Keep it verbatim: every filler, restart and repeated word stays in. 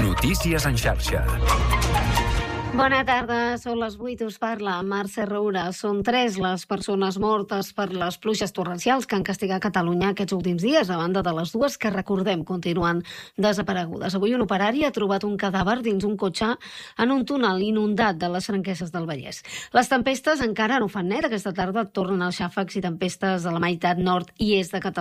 Notícies en xarxa. Bona tarda, són les vuit, us parla Mercè Roura. Són tres les persones mortes per les pluges torrencials que han castigat Catalunya aquests últims dies, a banda de les dues que, recordem, continuen desaparegudes. Avui un operari ha trobat un cadàver dins un cotxe en un túnel inundat de les Franqueses del Vallès. Les tempestes encara no fan net. Aquesta tarda tornen els xàfecs i tempestes a la meitat nord i est de Catalunya.